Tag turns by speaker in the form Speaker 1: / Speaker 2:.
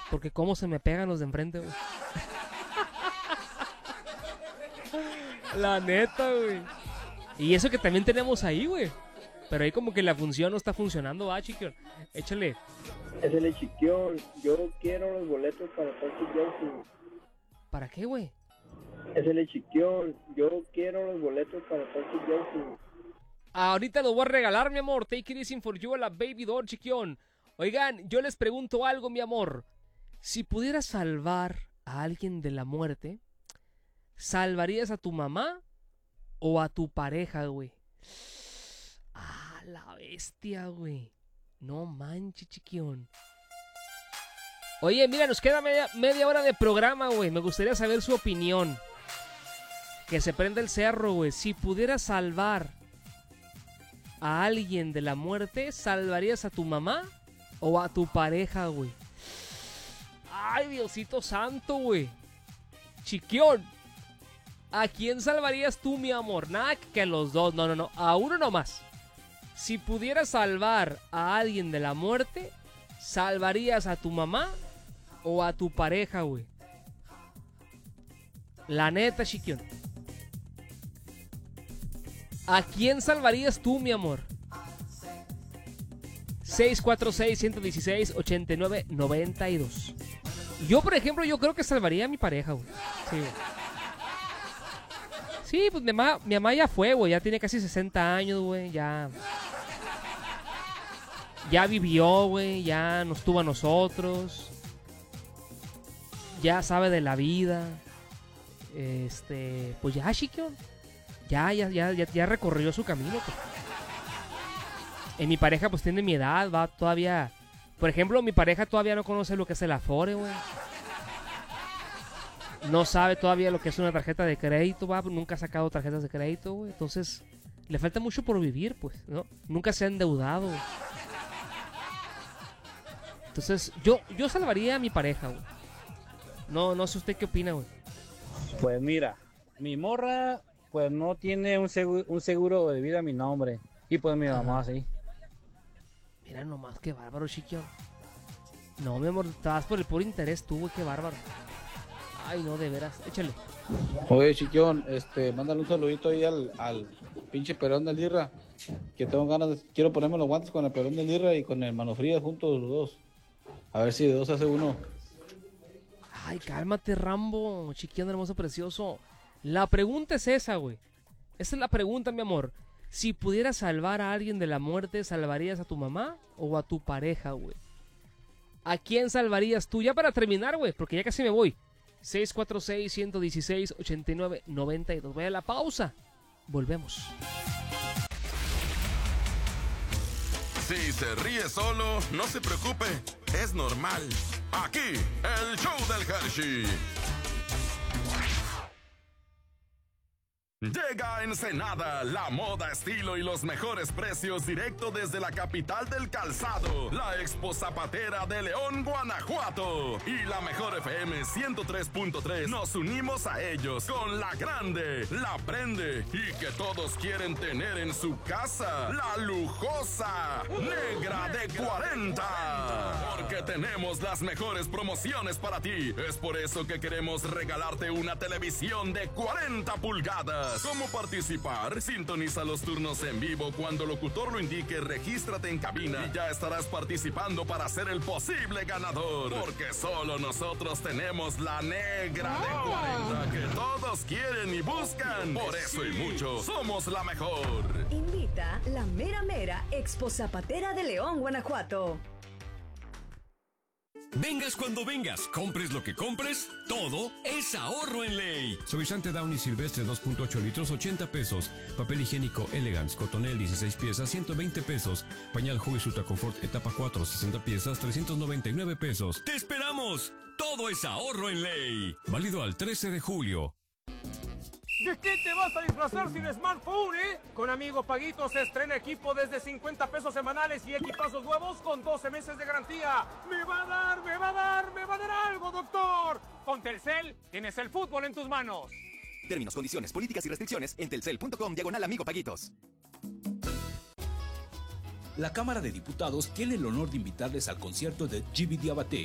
Speaker 1: Porque cómo se me pegan los de enfrente, güey. La neta, güey. Y eso que también tenemos ahí, güey. Pero ahí como que la función no está funcionando, Chiquión. Échale.
Speaker 2: Échale, Chiquión. Yo quiero los boletos para Toxic Johnson.
Speaker 1: ¿Para qué, güey?
Speaker 2: Échale, Chiquión. Yo quiero los boletos para Toxic Johnson.
Speaker 1: Ahorita los voy a regalar, mi amor. Take it easy for you a la Baby Doll, Chiquión. Oigan, yo les pregunto algo, mi amor. Si pudieras salvar a alguien de la muerte, ¿salvarías a tu mamá o a tu pareja, güey? Ah, la bestia, güey. No manches, Chiquión. Oye, mira, nos queda media hora de programa, güey. Me gustaría saber su opinión. Que se prenda el cerro, güey. Si pudieras salvar a alguien de la muerte, ¿salvarías a tu mamá o a tu pareja, güey? Ay, Diosito santo, güey. Chiquión, ¿a quién salvarías tú, mi amor? Nada que a los dos, no, a uno nomás. Si pudieras salvar a alguien de la muerte, ¿salvarías a tu mamá o a tu pareja, güey? La neta, Chiquión. ¿A quién salvarías tú, mi amor? 646-116-8992. Yo, por ejemplo, yo creo que salvaría a mi pareja, güey. Sí, güey. Sí, pues mi mamá ya fue, güey. Ya tiene casi 60 años, güey. Ya vivió, güey. Ya nos tuvo a nosotros. Ya sabe de la vida. Pues ya, Chiquión. Ya recorrió su camino, pues. Mi pareja pues tiene mi edad, va todavía. Por ejemplo, mi pareja todavía no conoce lo que es el Afore, güey. No sabe todavía lo que es una tarjeta de crédito, va. Nunca ha sacado tarjetas de crédito, güey. Entonces, le falta mucho por vivir, pues, ¿no? Nunca se ha endeudado, güey. Entonces, yo salvaría a mi pareja, güey. No sé usted qué opina, güey.
Speaker 3: Pues mira, mi morra pues no tiene un seguro de vida a mi nombre. Y pues mi mamá sí.
Speaker 1: Mira nomás, qué bárbaro, Chiquión. No, mi amor, te vas por el puro interés tú, güey, qué bárbaro. Ay, no, de veras, échale.
Speaker 4: Oye, Chiquión, mándale un saludito ahí al pinche Perón del Lirra. Que tengo ganas quiero ponerme los guantes con el Perón del Lirra y con el Mano Fría juntos los dos. A ver si de dos hace uno.
Speaker 1: Ay, cálmate, Rambo, Chiquión hermoso, precioso. La pregunta es esa, güey. Esa es la pregunta, mi amor. Si pudieras salvar a alguien de la muerte, ¿salvarías a tu mamá o a tu pareja, güey? ¿A quién salvarías tú? Ya para terminar, güey, porque ya casi me voy. 646-116-8992. Voy a la pausa. Volvemos.
Speaker 5: Si se ríe solo, no se preocupe. Es normal. Aquí, el show del Hershey. Llega a Ensenada, la moda, estilo y los mejores precios directo desde la capital del calzado, la Expo Zapatera de León, Guanajuato. Y la mejor FM 103.3, nos unimos a ellos con la grande, la prende y que todos quieren tener en su casa, la lujosa negra de 40. Porque tenemos las mejores promociones para ti. Es por eso que queremos regalarte una televisión de 40 pulgadas. ¿Cómo participar? Sintoniza los turnos en vivo. Cuando el locutor lo indique, regístrate en cabina y ya estarás participando para ser el posible ganador. Porque solo nosotros tenemos la negra de 40 que todos quieren y buscan. Por eso y mucho, somos la mejor.
Speaker 6: Invita la mera Expo Zapatera de León, Guanajuato.
Speaker 7: Vengas cuando vengas, compres lo que compres, todo es ahorro en ley. Suavizante Downy Silvestre 2.8 litros, 80 pesos. Papel higiénico Elegance Cotonel 16 piezas, 120 pesos. Pañal Huggies Ultra Confort etapa 4, 60 piezas, 399 pesos. ¡Te esperamos! Todo es ahorro en ley. Válido al 13 de julio.
Speaker 8: ¿De qué te vas a disfrazar sin smartphone, Con Amigo Paguito se estrena equipo desde 50 pesos semanales y equipazos nuevos con 12 meses de garantía. ¡Me va a dar algo, doctor! Con Telcel tienes el fútbol en tus manos.
Speaker 9: Términos, condiciones, políticas y restricciones en telcel.com/Amigo Paguitos.
Speaker 10: La Cámara de Diputados tiene el honor de invitarles al concierto de Gibi Diabaté